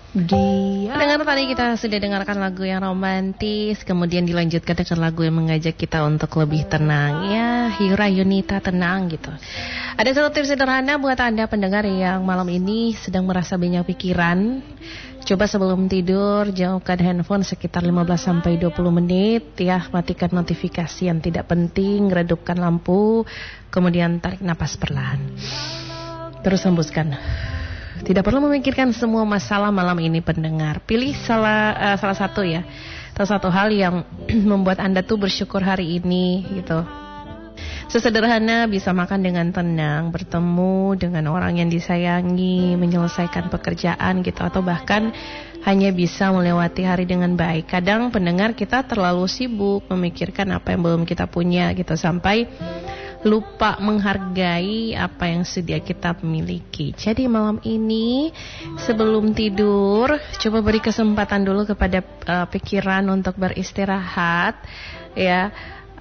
Dia. Pendengar, tadi kita sudah dengarkan lagu yang romantis, kemudian dilanjutkan dengan lagu yang mengajak kita untuk lebih tenang. Ya, Hyura Yunita, tenang gitu. Ada satu tips sederhana buat Anda pendengar yang malam ini sedang merasa banyak pikiran. Coba sebelum tidur jauhkan handphone sekitar 15-20 menit ya, matikan notifikasi yang tidak penting, redupkan lampu, kemudian tarik napas perlahan. Terus hembuskan. Tidak perlu memikirkan semua masalah malam ini pendengar. Pilih salah satu ya. Salah satu hal yang membuat Anda tuh bersyukur hari ini gitu. Sesederhana bisa makan dengan tenang, bertemu dengan orang yang disayangi, menyelesaikan pekerjaan gitu, atau bahkan hanya bisa melewati hari dengan baik. Kadang pendengar kita terlalu sibuk memikirkan apa yang belum kita punya gitu, sampai lupa menghargai apa yang sudah kita miliki. Jadi malam ini sebelum tidur, coba beri kesempatan dulu kepada pikiran untuk beristirahat ya.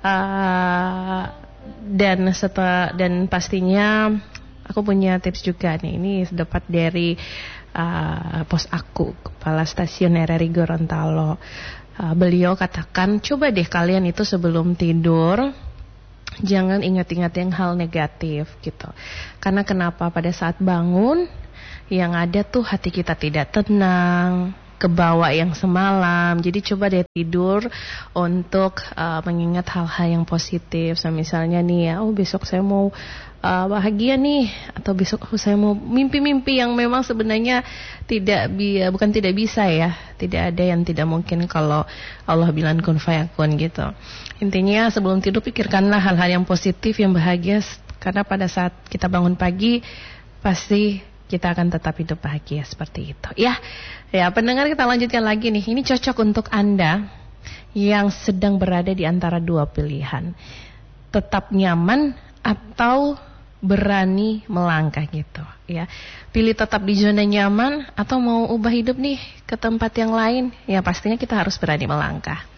Dan pastinya aku punya tips juga nih. Ini dapat dari bos aku, kepala stasiun RRI Gorontalo. Beliau katakan, coba deh kalian itu sebelum tidur jangan ingat-ingat yang hal negatif gitu. Karena kenapa, pada saat bangun yang ada tuh hati kita tidak tenang, kebawa yang semalam. Jadi coba deh tidur untuk mengingat hal-hal yang positif. So, misalnya nih ya, besok saya mau bahagia nih, atau besok saya mau mimpi-mimpi yang memang sebenarnya bukan tidak bisa ya. Tidak ada yang tidak mungkin kalau Allah bilang kun fayakun gitu. Intinya sebelum tidur pikirkanlah hal-hal yang positif, yang bahagia, karena pada saat kita bangun pagi pasti kita akan tetap hidup bahagia seperti itu. Ya, pendengar, kita lanjutkan lagi nih. Ini cocok untuk Anda yang sedang berada di antara dua pilihan. Tetap nyaman atau berani melangkah gitu ya. Pilih tetap di zona nyaman atau mau ubah hidup nih ke tempat yang lain. Ya pastinya kita harus berani melangkah.